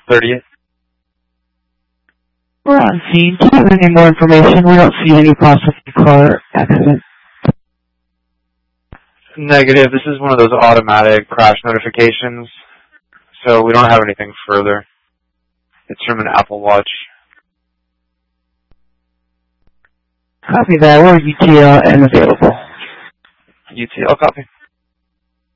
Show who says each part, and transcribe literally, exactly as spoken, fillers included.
Speaker 1: thirtieth.
Speaker 2: We're on scene. Do you have any more information? We don't see any possible car accident.
Speaker 1: Negative. This is one of those automatic crash notifications, so we don't have anything further. It's from an Apple Watch.
Speaker 2: Copy that. We're U T L and available.
Speaker 1: U T L copy.